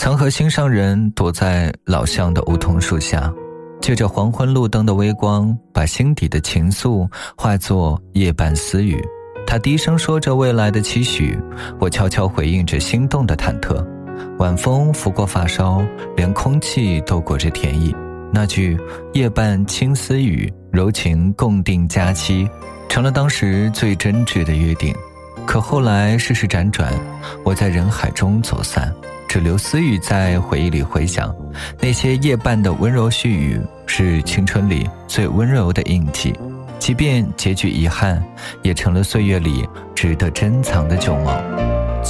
曾和心上人躲在老巷的梧桐树下，借着黄昏路灯的微光，把心底的情愫化作夜半私语。他低声说着未来的期许，我悄悄回应着心动的忐忑。晚风拂过发梢，连空气都裹着甜意。那句夜半轻私语，柔情共定佳期，成了当时最真挚的约定。可后来世事辗转，我在人海中走散，只留私语在回忆里回响。那些夜半的温柔絮语，是青春里最温柔的印记，即便结局遗憾，也成了岁月里值得珍藏的旧梦。